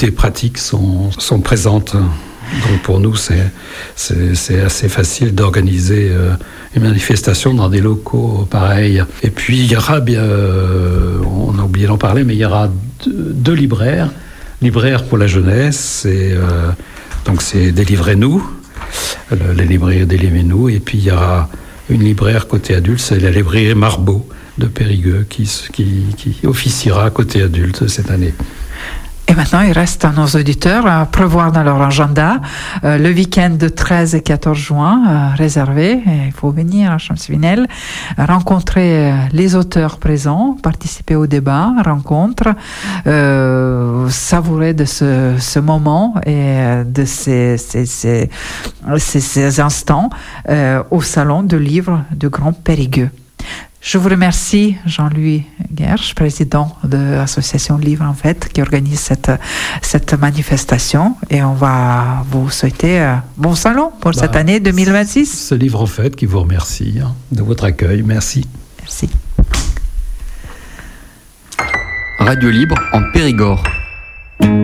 difficultés pratiques sont présentes. Donc pour nous, c'est assez facile d'organiser une manifestation dans des locaux pareils. Et puis il y aura bien, on a oublié d'en parler, mais il y aura deux libraires pour la jeunesse, donc c'est Délivrez-nous, les librairies Délivrez-nous, et puis il y aura une libraire côté adulte, c'est la librairie Marbeau de Périgueux qui officiera côté adulte cette année. Et maintenant, il reste à nos auditeurs à prévoir dans leur agenda le week-end de 13 et 14 juin réservé. Et il faut venir à Champs-Vinel, rencontrer les auteurs présents, participer au débat, rencontre, savourer de ce moment et de ces instants au salon du livre du Grand Périgueux. Je vous remercie, Jean-Louis Guerche, président de l'association Livre en Fête, qui organise cette manifestation. Et on va vous souhaiter un bon salon pour cette année 2026. Ce Livre en Fête qui vous remercie de votre accueil. Merci. Merci. Radio Libre en Périgord.